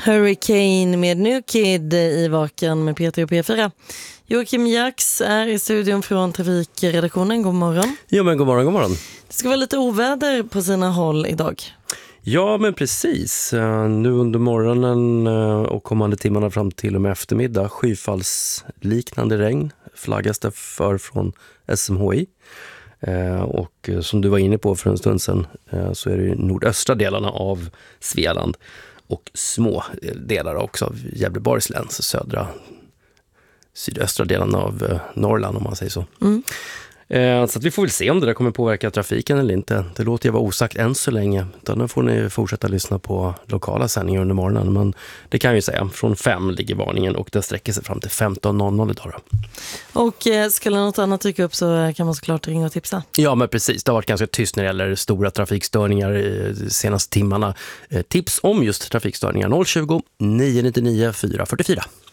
Hurricane med New Kid i Vaken med Peter och P4. Joakim Jax är i studion från trafikredaktionen. God morgon. Ja, men god morgon, god morgon. Det ska vara lite oväder på sina håll idag. Ja, men precis. Nu under morgonen och kommande timmarna fram till och med eftermiddag skyfallsliknande regn flaggas det för från SMHI. Och som du var inne på för en stund sedan så är det ju nordöstra delarna av Svealand och små delar också av Gävleborgs län, sydöstra delen av Norrland om man säger så. Så att vi får väl se om det där kommer påverka trafiken eller inte. Det låter ju vara osagt än så länge. Då får ni fortsätta lyssna på lokala sändningar under morgonen. Men det kan jag ju säga, från 5 ligger varningen och den sträcker sig fram till 15.00 idag då. Och skulle något annat dyka upp så kan man såklart ringa och tipsa. Ja, men precis. Det har varit ganska tyst när det gäller stora trafikstörningar de senaste timmarna. Tips om just trafikstörningar 020 999 444.